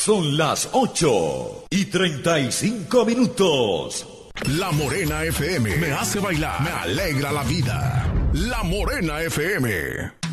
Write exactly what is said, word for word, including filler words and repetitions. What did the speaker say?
Son las ocho y treinta y cinco minutos. La Morena F M me hace bailar, me alegra la vida. La Morena F M.